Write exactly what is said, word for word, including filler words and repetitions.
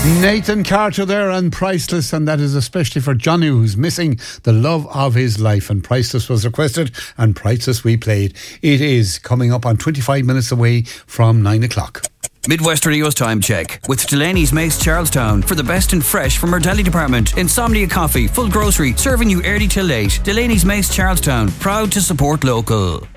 Nathan Carter there and Priceless, and that is especially for Johnny, who's missing the love of his life. And Priceless was requested, and Priceless we played. It is coming up on twenty-five minutes away from nine o'clock. Midwest Radio's time check with Delaney's Mace Charlestown for the best and fresh from our deli department. Insomnia Coffee, full grocery, serving you early till late. Delaney's Mace Charlestown, proud to support local.